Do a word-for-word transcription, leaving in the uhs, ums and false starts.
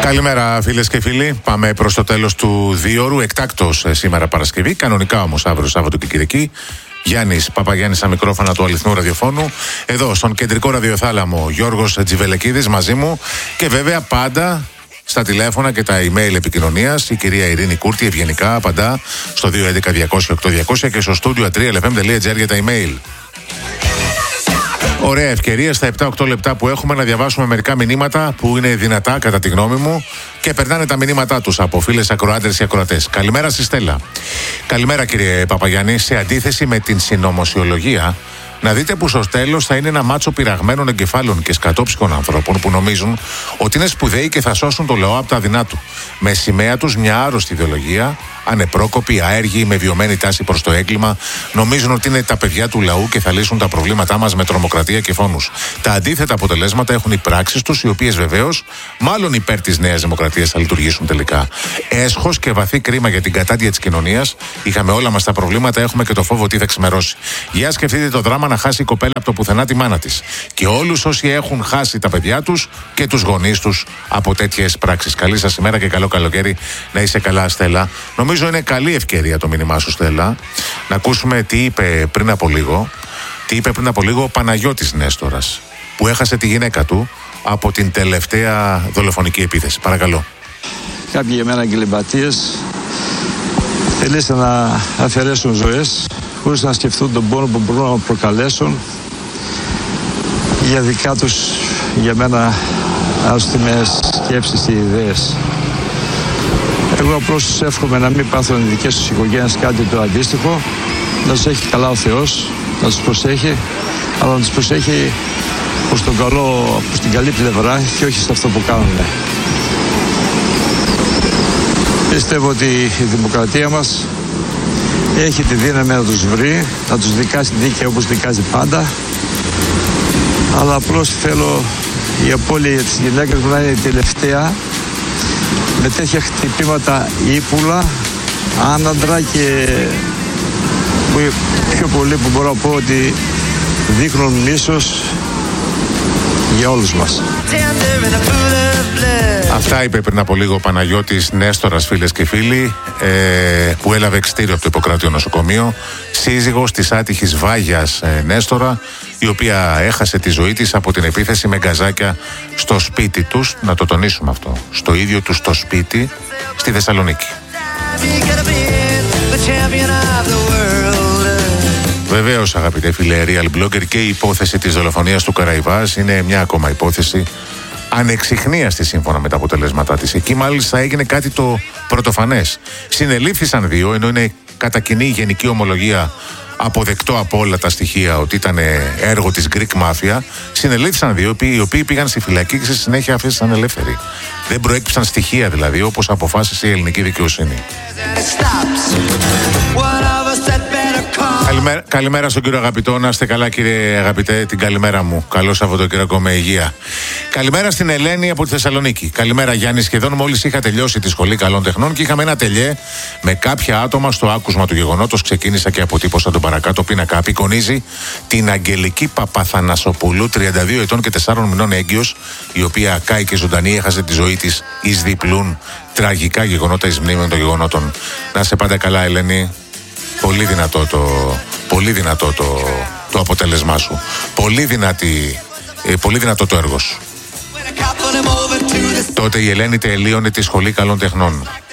Καλημέρα φίλες και φίλοι. Πάμε προς το τέλος του διώρου. Εκτάκτος σήμερα Παρασκευή. Κανονικά όμως αύριο Σάββατο και Κυριακή. Γιάννης Παπαγιάννης στα μικρόφωνα του αληθινού ραδιοφώνου. Εδώ στον κεντρικό ραδιοθάλαμο Γιώργος Τζιβελεκίδης μαζί μου. Και βέβαια πάντα στα τηλέφωνα και τα email επικοινωνίας η κυρία Ειρήνη Κούρτη ευγενικά απαντά στο δύο έντεκα διακόσια οκτώ διακόσια και στο στούντιο τρία ελ εφ εμ τελεία τζι άρ για τα email. Ωραία ευκαιρία στα επτά οκτώ λεπτά που έχουμε να διαβάσουμε μερικά μηνύματα που είναι δυνατά κατά τη γνώμη μου και περνάνε τα μηνύματά τους από φίλες ακροάτερες και ακροατές. Καλημέρα στη Στέλλα. Καλημέρα κύριε Παπαγιάννη. Σε αντίθεση με την συνωμοσιολογία, να δείτε που στο τέλος θα είναι ένα μάτσο πειραγμένων εγκεφάλων και σκατόψυχων ανθρώπων που νομίζουν ότι είναι σπουδαίοι και θα σώσουν το λαό από τα δεινά του. Με σημαία τους μια άρρωστη ιδεολογία, ανεπρόκοποι, αέργοι, με βιωμένη τάση προς το έγκλημα, νομίζουν ότι είναι τα παιδιά του λαού και θα λύσουν τα προβλήματά μας με τρομοκρατία και φόνους. Τα αντίθετα αποτελέσματα έχουν οι πράξεις τους, οι οποίες βεβαίως, μάλλον υπέρ της Νέας Δημοκρατίας, θα λειτουργήσουν τελικά. Έσχος και βαθύ κρίμα για την κατάντια της κοινωνίας. Είχαμε όλα μας τα προβλήματα, έχουμε και το φόβο ότι θα ξημερώσει. Για σκεφτείτε το δράμα να χάσει η κοπέλα από το πουθενά τη μάνα της. Και όλους όσοι έχουν χάσει τα παιδιά τους και τους γονείς τους από τέτοιες πράξεις. Καλή σας ημέρα και καλό καλοκαίρι. Να είσαι καλά, Στέλλα. Νομίζω είναι καλή ευκαιρία το μήνυμά σου, Στέλλα, να ακούσουμε τι είπε πριν από λίγο, τι είπε πριν από λίγο ο Παναγιώτης Νέστορας, που έχασε τη γυναίκα του από την τελευταία δολοφονική επίθεση. Παρακαλώ. Κάποιοι για μένα εγκληματίες θελήσαν να αφαιρέσουν ζωές χωρίς να σκεφτούν τον πόνο που μπορούν να προκαλέσουν για δικά τους, για μένα, άστιμες σκέψεις και ιδέες. Εγώ απλώς τους εύχομαι να μην πάθουν οι δικές τους οικογένειες κάτι το αντίστοιχο, να τους έχει καλά ο Θεός, να τους προσέχει, αλλά να τους προσέχει προς, τον καλό, προς την καλή πλευρά και όχι σε αυτό που κάνουν. Πιστεύω ότι η δημοκρατία μας έχει τη δύναμη να τους βρει, να τους δικάσει δίκαια όπως δικάζει πάντα, αλλά απλώς θέλω η απώλεια της γυναίκας μου να είναι η τελευταία, με τέτοια χτυπήματα ύπουλα, άναντρα και πιο πολύ που μπορώ να πω ότι δείχνουν μίσος για όλους μας. Αυτά είπε πριν από λίγο ο Παναγιώτης Νέστορας, φίλες και φίλοι, ε, που έλαβε εξτήριο από το Ιπποκράτειο νοσοκομείο, σύζυγος της άτυχης Βάγιας ε, Νέστορα, η οποία έχασε τη ζωή της από την επίθεση με γκαζάκια στο σπίτι τους, να το τονίσουμε αυτό, στο ίδιο τους το σπίτι στη Θεσσαλονίκη. Βεβαίως, αγαπητέ φίλε Real Blogger, και η υπόθεση της δολοφονίας του Καραϊβάς είναι μια ακόμα υπόθεση ανεξιχνίαστη σύμφωνα με τα αποτελέσματά της. Εκεί μάλιστα έγινε κάτι το πρωτοφανές. Συνελήφθησαν δύο, ενώ είναι κατά κοινή γενική ομολογία αποδεκτό από όλα τα στοιχεία ότι ήταν έργο της Greek Mafia. Συνελήφθησαν δύο, οι οποίοι πήγαν στη φυλακή και στη συνέχεια αφήσαν ελεύθεροι. Δεν προέκυψαν στοιχεία δηλαδή, όπως αποφάσισε η ελληνική δικαιοσύνη. Καλημέρα, καλημέρα στον κύριο αγαπητό. Να είστε καλά, κύριε αγαπητέ, την καλημέρα μου. Καλό Σαββατοκύριακο με υγεία. Καλημέρα στην Ελένη από τη Θεσσαλονίκη. Καλημέρα, Γιάννη. Σχεδόν μόλις είχα τελειώσει τη Σχολή Καλών Τεχνών και είχαμε ένα τελιέ με κάποια άτομα στο άκουσμα του γεγονότος. Ξεκίνησα και αποτύπωσα τον παρακάτω πίνακα. Απεικονίζει την Αγγελική Παπαθανασοπούλου, τριάντα δύο ετών και τεσσάρων μηνών έγκυος, η οποία κάει και ζωντανή, έχασε τη ζωή της εις διπλούν τραγικά γεγονότα εις μνήμη των γεγονότων. Να σε πάντα καλά, Ελένη. Πολύ δυνατό το, πολύ δυνατό το, το αποτέλεσμά σου. Πολύ, δυνατή, ε, πολύ δυνατό το έργο σου. Τότε η Ελένη τελείωνε τη Σχολή Καλών Τεχνών.